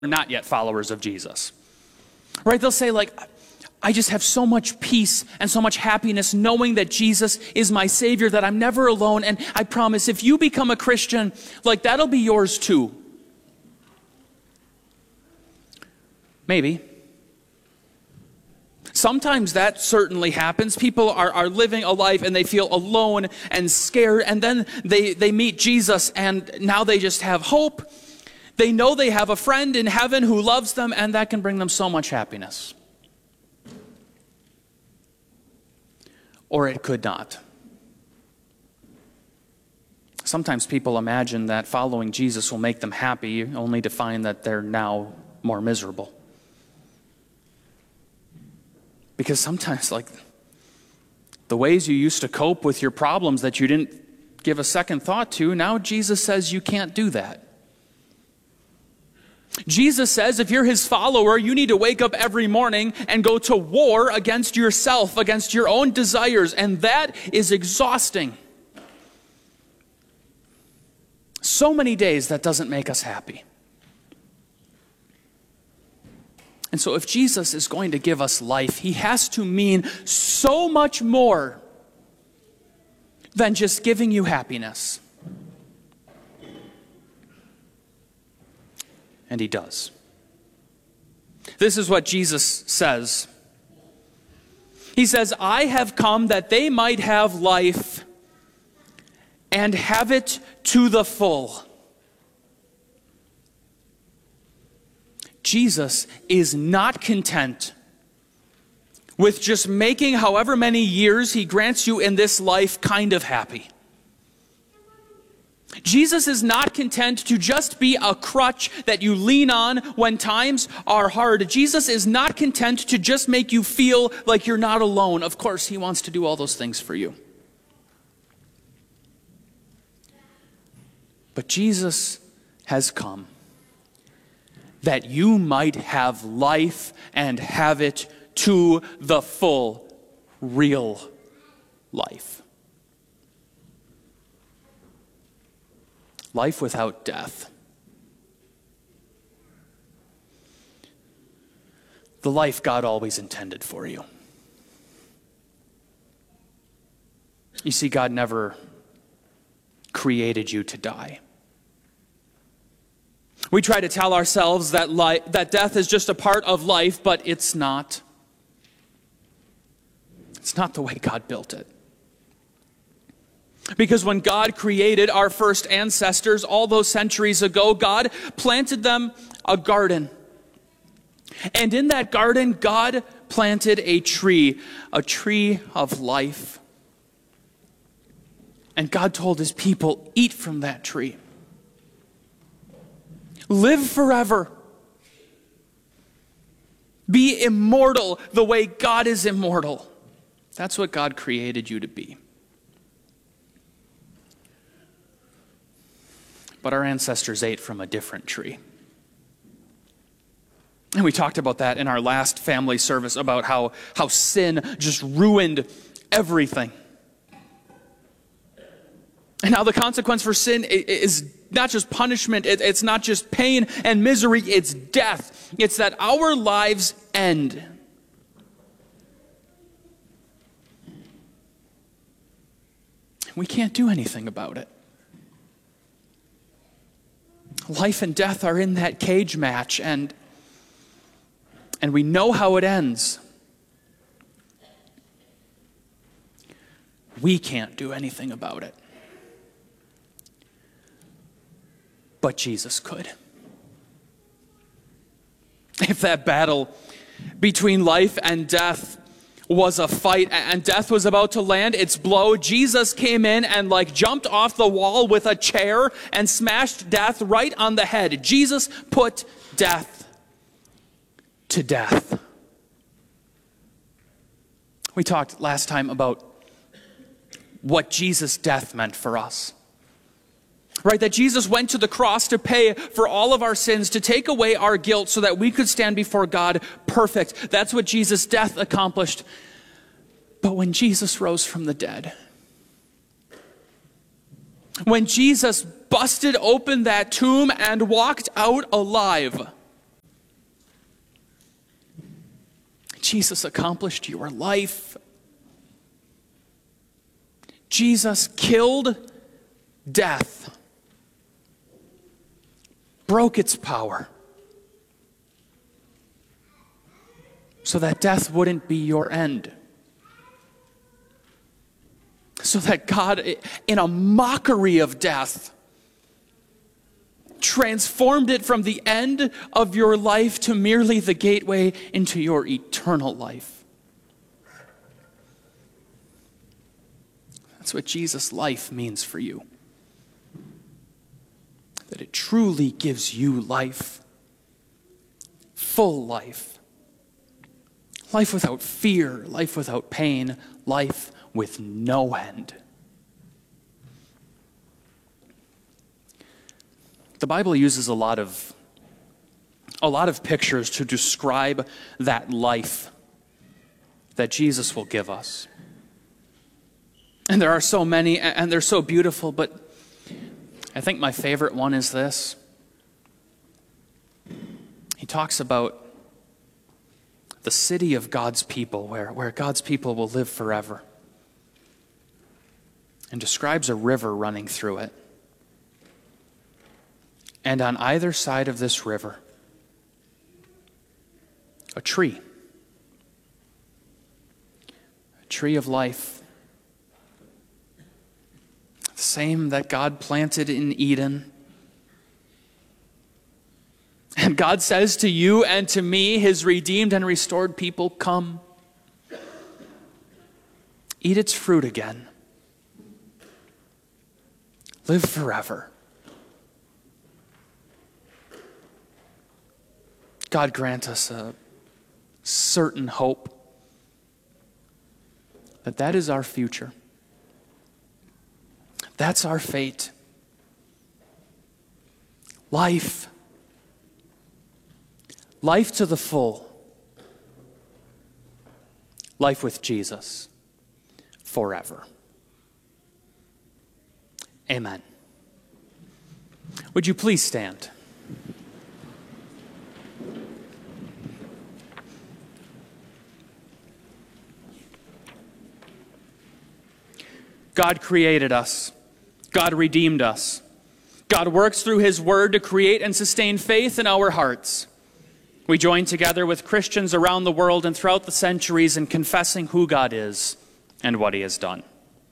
not yet followers of Jesus. Right? They'll say like, I just have so much peace and so much happiness knowing that Jesus is my Savior, that I'm never alone. And I promise if you become a Christian, like that'll be yours too. Maybe. Sometimes that certainly happens. People are living a life and they feel alone and scared, and then they meet Jesus and now they just have hope. They know they have a friend in heaven who loves them, and that can bring them so much happiness. Or it could not. Sometimes people imagine that following Jesus will make them happy, only to find that they're now more miserable. Because sometimes, like, the ways you used to cope with your problems that you didn't give a second thought to, now Jesus says you can't do that. Jesus says if you're his follower, you need to wake up every morning and go to war against yourself, against your own desires, and that is exhausting. So many days that doesn't make us happy. And so if Jesus is going to give us life, he has to mean so much more than just giving you happiness. And he does. This is what Jesus says. He says, I have come that they might have life and have it to the full. Jesus is not content with just making however many years he grants you in this life kind of happy. Jesus is not content to just be a crutch that you lean on when times are hard. Jesus is not content to just make you feel like you're not alone. Of course, he wants to do all those things for you. But Jesus has come that you might have life and have it to the full, real life. Life without death. The life God always intended for you. You see, God never created you to die. We try to tell ourselves that that death is just a part of life, but it's not. It's not the way God built it. Because when God created our first ancestors all those centuries ago, God planted them a garden. And in that garden, God planted a tree of life. And God told his people, eat from that tree. Live forever. Be immortal the way God is immortal. That's what God created you to be. But our ancestors ate from a different tree. And we talked about that in our last family service, about how sin just ruined everything. And now the consequence for sin is not just punishment, it's not just pain and misery, it's death. It's that our lives end. We can't do anything about it. Life and death are in that cage match, and we know how it ends. We can't do anything about it. But Jesus could. If that battle between life and death was a fight and death was about to land its blow, Jesus came in and jumped off the wall with a chair and smashed death right on the head. Jesus put death to death. We talked last time about what Jesus' death meant for us. Right, that Jesus went to the cross to pay for all of our sins, to take away our guilt so that we could stand before God perfect. That's what Jesus' death accomplished. But when Jesus rose from the dead, when Jesus busted open that tomb and walked out alive, Jesus accomplished your life. Jesus killed death, broke its power, so that death wouldn't be your end. So that God, in a mockery of death, transformed it from the end of your life to merely the gateway into your eternal life. That's what Jesus' life means for you. That it truly gives you life. Full life. Life without fear, life without pain, life with no end. The Bible uses a lot of pictures to describe that life that Jesus will give us. And there are so many, and they're so beautiful, but I think my favorite one is this. He talks about the city of God's people, where God's people will live forever, and describes a river running through it. And on either side of this river, a tree of life, the same that God planted in Eden. And God says to you and to me, his redeemed and restored people, come, eat its fruit again, live forever. God grant us a certain hope that is our future. That's our fate. Life. Life to the full. Life with Jesus forever. Amen. Would you please stand? God created us. God redeemed us. God works through his word to create and sustain faith in our hearts. We join together with Christians around the world and throughout the centuries in confessing who God is and what he has done.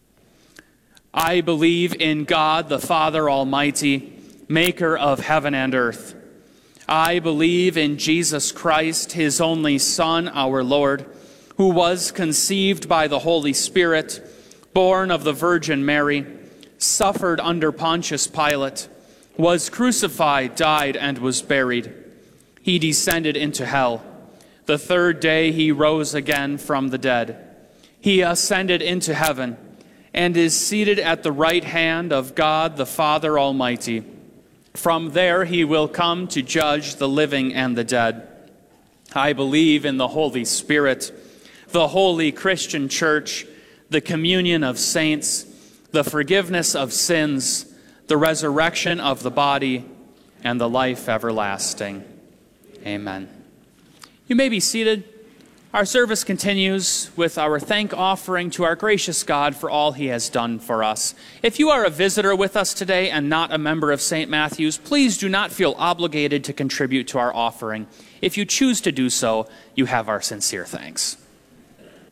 I believe in God, the Father Almighty, maker of heaven and earth. I believe in Jesus Christ, his only Son, our Lord, who was conceived by the Holy Spirit, born of the Virgin Mary, suffered under Pontius Pilate, was crucified, died, and was buried. He descended into hell. The third day he rose again from the dead. He ascended into heaven and is seated at the right hand of God the Father Almighty. From there he will come to judge the living and the dead. I believe in the Holy Spirit, the holy Christian Church, the communion of saints, the forgiveness of sins, the resurrection of the body, and the life everlasting. Amen. You may be seated. Our service continues with our thank offering to our gracious God for all he has done for us. If you are a visitor with us today and not a member of St. Matthew's, please do not feel obligated to contribute to our offering. If you choose to do so, you have our sincere thanks.